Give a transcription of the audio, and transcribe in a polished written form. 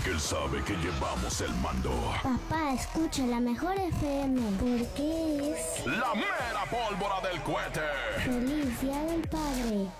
porque él sabe que llevamos el mando. Papá, escucha la mejor FM, porque es la mera pólvora del cohete. Feliz Día del Padre.